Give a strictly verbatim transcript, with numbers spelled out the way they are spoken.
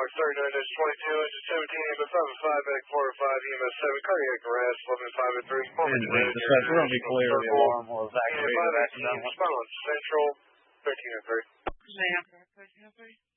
Fox thirty-nine dash twenty-two, engine seventeen, A M S five five, back four five, E M S seven, cardiac arrest, eleven five at three, forward to And the we're going to be clear, the alarm will evacuate response central, thirteen oh three. Ma'am, thirteen oh three.